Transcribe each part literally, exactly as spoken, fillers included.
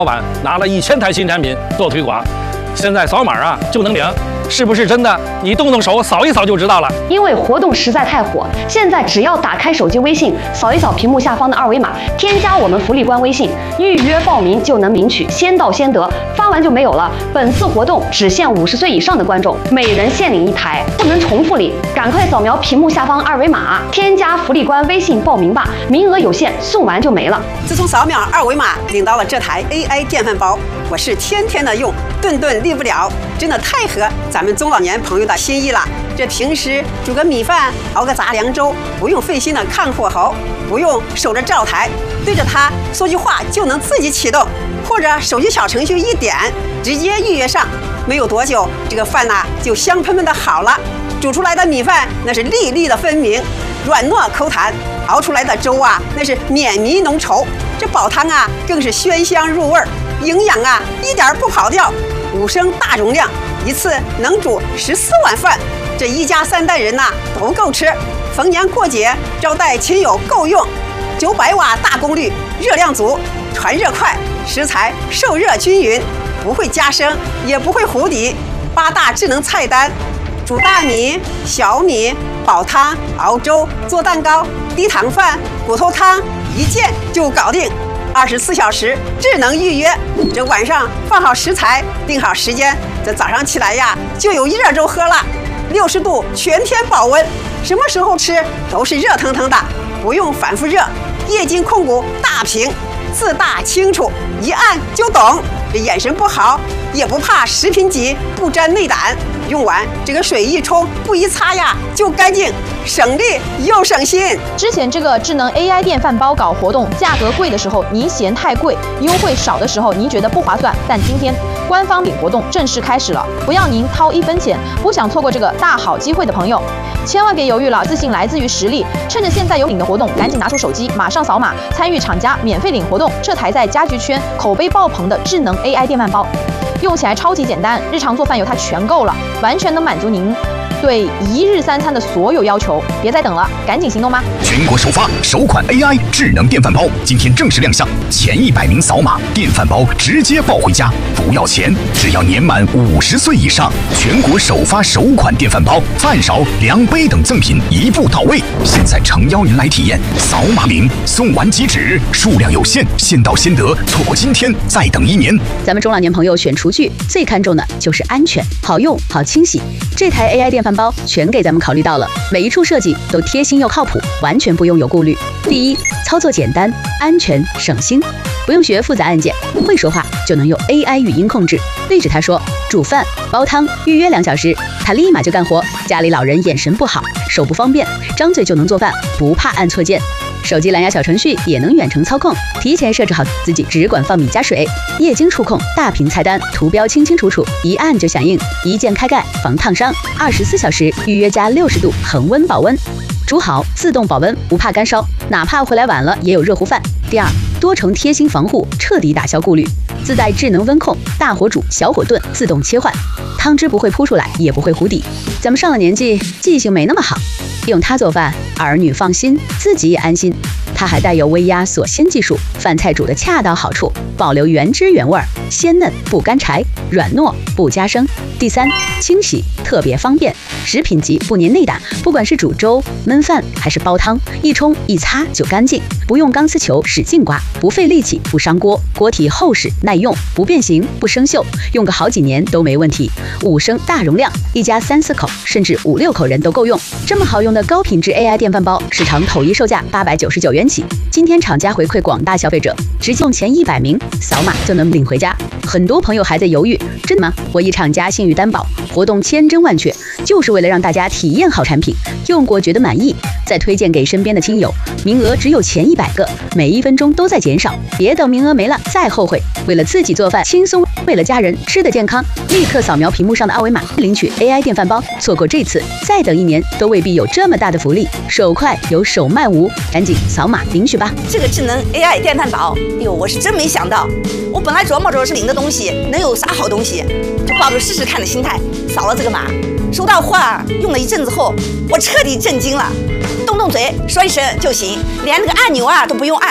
老板拿了一千台新产品做推广，现在扫码啊就能领，是不是真的？你动动手扫一扫就知道了。 因为活动实在太火，现在只要打开手机微信，扫一扫屏幕下方的二维码，添加我们福利官微信，预约报名就能领取，先到先得，发完就没有了。本次活动只限五十岁以上的观众，每人限领一台，不能重复领。赶快扫描屏幕下方二维码，添加福利官微信报名吧，名额有限，送完就没了。 自从扫描二维码领到了这台 A I 电饭煲，我是天天的用，顿顿离不了，真的太合咱们中老年朋友的心意了。这平时煮个米饭，熬个杂粮粥，不用费心的看火候，不用守着灶台，对着它说句话就能自己启动，或者手机小程序一点，直接预约上。没有多久，这个饭呐、啊、就香喷喷的好了。煮出来的米饭那是粒粒的分明，软糯口弹；熬出来的粥啊，那是绵密浓稠。这煲汤啊，更是鲜香入味儿，营养啊一点不跑掉。五升大容量，一次能煮十四碗饭，这一家三代人呐、啊、都够吃。逢年过节招待亲友够用。九百瓦大功率，热量足，传热快，食材受热均匀，不会加生，也不会糊底。八大智能菜单。煮大米、小米、煲汤、熬粥、做蛋糕、低糖饭、骨头汤，一键就搞定。二十四小时智能预约，这晚上放好食材，定好时间，这早上起来呀就有热粥喝了。六十度全天保温，什么时候吃都是热腾腾的，不用反复热。液晶控股大屏，字大清楚，一按就懂。这眼神不好也不怕食品级不沾内胆，用完这个水一冲，不一擦呀就干净，省力又省心。 之前这个智能 A I 电饭煲搞活动，价格贵的时候您嫌太贵，优惠少的时候您觉得不划算，但今天官方领活动正式开始了，不要您掏一分钱。不想错过这个大好机会的朋友，千万别犹豫了，自信来自于实力。趁着现在有领的活动，赶紧拿出手机，马上扫码参与厂家免费领活动。这台在家居圈口碑爆棚的智能 A I 电饭煲，用起来超级简单，日常做饭有它全够了，完全能满足您对一日三餐的所有要求。别再等了，赶紧行动吧！ 全国首发首款 A I 智能电饭煲，今天正式亮相，前一百名扫码，电饭煲直接抱回家，不要钱，只要年满五十岁以上。全国首发首款电饭煲，饭勺、量杯等赠品一步到位。现在诚邀您来体验，扫码领，送完即止，数量有限，先到先得，错过今天再等一年。 咱们中老年朋友选厨具最看重的就是安全、好用、好清洗。这台 A I 电饭煲全给咱们考虑到了，每一处设计都贴心又靠谱，完全不用有顾虑。第一，操作简单、安全、省心，不用学复杂按键，会说话就能用 A I 语音控制，对着它说煮饭、煲汤、预约两小时，它立马就干活。家里老人眼神不好，手不方便，张嘴就能做饭，不怕按错键。手机蓝牙小程序也能远程操控，提前设置好自己只管放米加水。液晶触控大屏菜单，图标清清楚楚，一按就响应，一键开盖防烫伤，二十四小时预约加六十度恒温保温，煮好自动保温，不怕干烧，哪怕回来晚了也有热乎饭。第二，多重贴心防护，彻底打消顾虑，自带智能温控，大火煮、小火炖自动切换，汤汁不会扑出来，也不会糊底。咱们上了年纪，记性没那么好，用它做饭，儿女放心，自己也安心。它还带有微压锁鲜技术，饭菜煮得恰到好处，保留原汁原味，鲜嫩不干柴，软糯不加生。第三，清洗特别方便，食品级不粘内胆，不管是煮粥、焖饭还是煲汤，一冲一擦就干净，不用钢丝球使劲刮，不费力气，不伤锅，锅体厚实耐用，不变形不生锈，用个好几年都没问题。五升大容量，一家三四口甚至五六口人都够用。这么好用的高品质 A I 电饭煲，市场统一售价八百九十九元起。今天厂家回馈广大消费者，直接用前一百名扫码就能领回家。很多朋友还在犹豫，真的吗？我一厂家信誉担保，活动千真万确，就是为了让大家体验好产品，用过觉得满意，再推荐给身边的亲友。名额只有前一百个，每一分钟都在减少，别等名额没了再后悔。为了自己做饭轻松，为了家人吃得健康，立刻扫描屏幕上的二维码领取 A I 电饭煲。错过这次，再等一年都未必有这么大的福利。手快有手慢无，赶紧扫码领取吧。 这个智能 A I 电饭煲，哎呦，我是真没想到。我本来琢磨着是领的东西能有啥好东西，就抱着试试看的心态扫了这个码。收到货用了一阵子后，我彻底震惊了，动动嘴说一声就行，连那个按钮啊都不用按，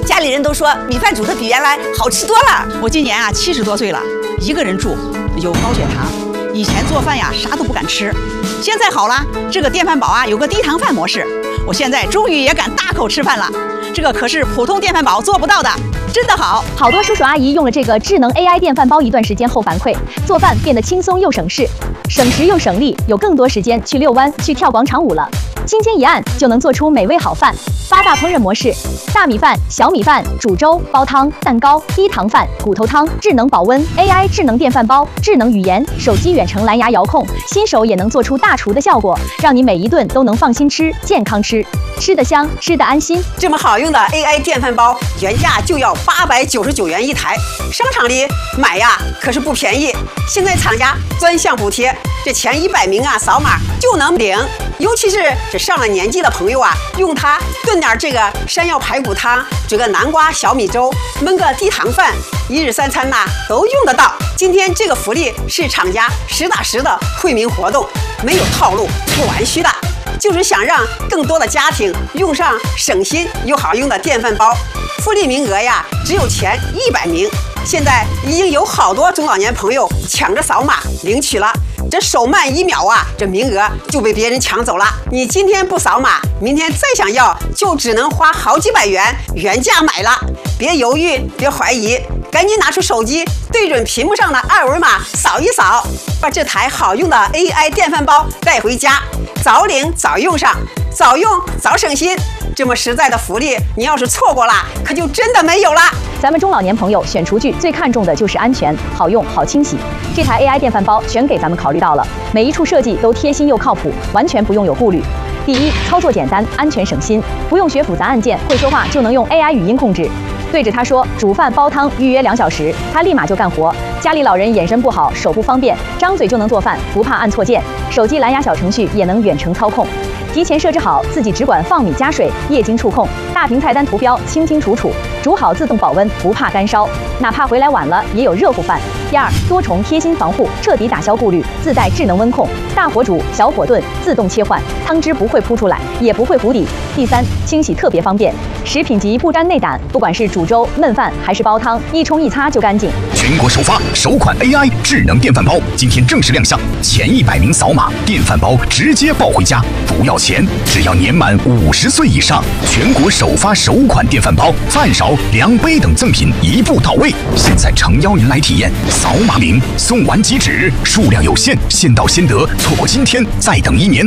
家里人都说米饭煮的比原来好吃多了。 我今年啊七十多岁了，一个人住，有高血糖，以前做饭呀啥都不敢吃，现在好了，这个电饭煲啊有个低糖饭模式，我现在终于也敢大口吃饭了。这个可是普通电饭煲做不到的，真的好。 好多叔叔阿姨用了这个智能 A I 电饭煲一段时间后反馈，做饭变得轻松又省事，省时又省力，有更多时间去遛弯、去跳广场舞了。轻轻一按就能做出美味好饭。八大烹饪模式：大米饭、小米饭、煮粥、煲汤、蛋糕、低糖饭、骨头汤。智能保温 A I 智能电饭煲，智能语言，手机远程蓝牙遥控，新手也能做出大厨的效果，让你每一顿都能放心吃、健康吃，吃得香，吃得安心。 这么好用的 A I 电饭煲，原价就要八百九十九元一台，商场里买呀可是不便宜。现在厂家专项补贴，这前一百名啊扫码就能领。尤其是这上了年纪的朋友啊，用它炖点这个山药排骨汤，煮个南瓜小米粥，焖个低糖饭，一日三餐呐都用得到。今天这个福利是厂家实打实的惠民活动，没有套路，不玩虚的，就是想让更多的家庭用上省心又好用的电饭煲。福利名额呀只有前一百名，现在已经有好多中老年朋友抢着扫码领取了。这手慢一秒啊，这名额就被别人抢走了。你今天不扫码，明天再想要就只能花好几百元原价买了。别犹豫，别怀疑，赶紧拿出手机，对准屏幕上的二维码扫一扫，把这台好用的 A I 电饭煲带回家，早领早用上，早用早省心。这么实在的福利，你要是错过了，可就真的没有了。 咱们中老年朋友选厨具最看重的就是安全、好用、好清洗。这台 A I 电饭煲全给咱们考虑到了，每一处设计都贴心又靠谱，完全不用有顾虑。第一，操作简单，安全省心，不用学复杂按键，会说话就能用 A I 语音控制。对着它说煮饭煲汤，预约两小时，它立马就干活。家里老人眼神不好，手不方便，张嘴就能做饭，不怕按错键。手机蓝牙小程序也能远程操控。提前设置好，自己只管放米加水，液晶触控，大屏菜单图标清清楚楚，煮好自动保温，不怕干烧，哪怕回来晚了也有热乎饭。第二，多重贴心防护，彻底打消顾虑，自带智能温控，大火煮、小火炖，自动切换，汤汁不会扑出来，也不会糊底。第三，清洗特别方便，食品级不沾内胆，不管是煮粥、焖饭还是煲汤，一冲一擦就干净。 全国首发首款 A I 智能电饭煲，今天正式亮相，前一百名扫码，电饭煲直接抱回家，不要钱，只要年满五十岁以上。全国首发首款电饭煲，饭勺、量杯等赠品一步到位。现在诚邀您来体验，扫码领，送完即止，数量有限，先到先得，错过今天再等一年。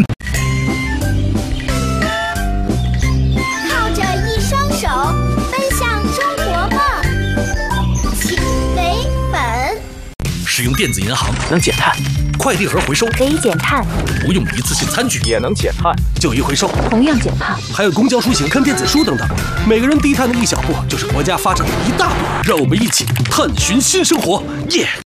靠着一双手奔向中国梦，请为本。 使用电子银行能减碳，快递盒回收可以减碳， 不用一次性餐具也能减碳， 旧衣回收同样减碳， 还有公交出行看电子书等等，每个人低碳的一小步，就是国家发展的一大步。让我们一起探寻新生活，耶、yeah